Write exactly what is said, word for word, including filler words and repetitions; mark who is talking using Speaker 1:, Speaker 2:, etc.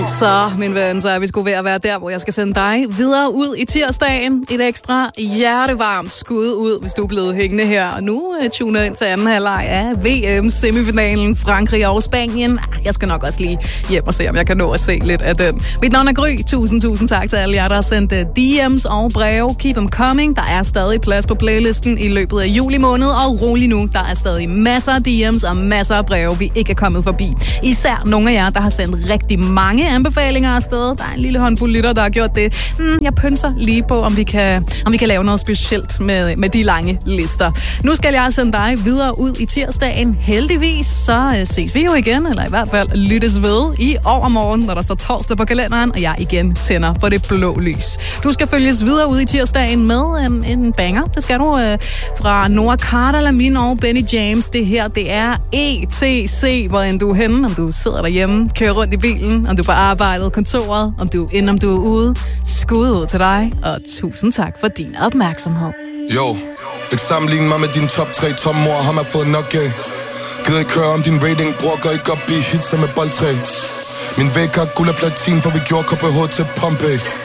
Speaker 1: Så, min ven, så er vi sgu ved at være der, hvor jeg skal sende dig videre ud i tirsdagen. Et ekstra hjertevarmt skud ud, hvis du er blevet hængende her. Og nu uh, tuner ind til anden halvleg af V M-semifinalen Frankrig og Spanien. Jeg skal nok også lige hjem og se, om jeg kan nå at se lidt af den. Mit navn er Gry. Tusind, tusind tak til alle jer, der har sendt D M's og breve. Keep them coming. Der er stadig plads på playlisten i løbet af juli måned. Og rolig nu, der er stadig masser af D M's og masser af breve, vi ikke er kommet forbi. Især nogle af jer, der har sendt rigtig mange anbefalinger afsted. Der er en lille håndfuld lytter, der har gjort det. Hmm, jeg pønser lige på, om vi kan, om vi kan lave noget specielt med, med de lange lister. Nu skal jeg sende dig videre ud i tirsdagen. Heldigvis, så øh, ses vi jo igen, eller i hvert fald lyttes ved i overmorgen, når der står torsdag på kalenderen, og jeg igen tænder for det blå lys. Du skal følges videre ud i tirsdagen med øh, en banger. Det skal du øh, fra Noah Carter, Lamin og Benny James. Det her, det er E T C, hvor end du er henne. Om du sidder derhjemme, kører rundt i bilen, om du er på arbejdet, kontoret, om du er inde, om du er ude. Skud ud til dig, og tusind tak for din opmærksomhed.
Speaker 2: Jo, ikke sammenligne mig med din top tre tommer, har man fået nok af. Gider ikke høre om din rating, bror, gør ikke op i hits som med boldtræ. Min væg har guld og platin, for vi gjorde K P H til Pompey.